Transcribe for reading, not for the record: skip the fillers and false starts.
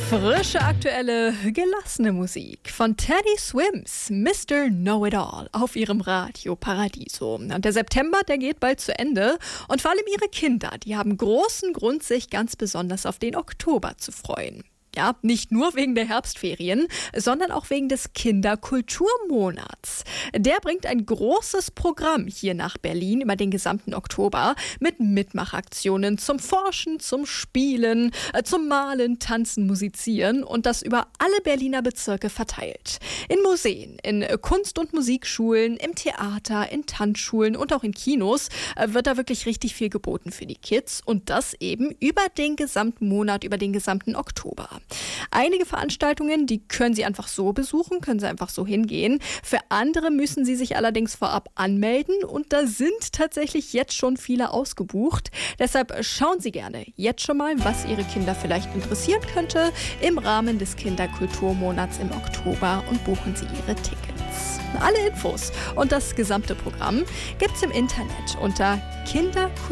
Frische, aktuelle, gelassene Musik von Teddy Swims, Mr. Know-It-All auf ihrem Radio Paradiso. Und der September, der geht bald zu Ende und vor allem ihre Kinder, die haben großen Grund, sich ganz besonders auf den Oktober zu freuen. Ja, nicht nur wegen der Herbstferien, sondern auch wegen des Kinderkulturmonats. Der bringt ein großes Programm hier nach Berlin über den gesamten Oktober mit Mitmachaktionen zum Forschen, zum Spielen, zum Malen, Tanzen, Musizieren und das über alle Berliner Bezirke verteilt. In Museen, in Kunst- und Musikschulen, im Theater, in Tanzschulen und auch in Kinos wird da wirklich richtig viel geboten für die Kids und das eben über den gesamten Monat, über den gesamten Oktober. Einige Veranstaltungen, die können Sie einfach so besuchen, können Sie einfach so hingehen. Für andere müssen Sie sich allerdings vorab anmelden und da sind tatsächlich jetzt schon viele ausgebucht. Deshalb schauen Sie gerne jetzt schon mal, was Ihre Kinder vielleicht interessieren könnte im Rahmen des Kinderkulturmonats im Oktober und buchen Sie Ihre Tickets. Alle Infos und das gesamte Programm gibt's im Internet unter Kinderkultur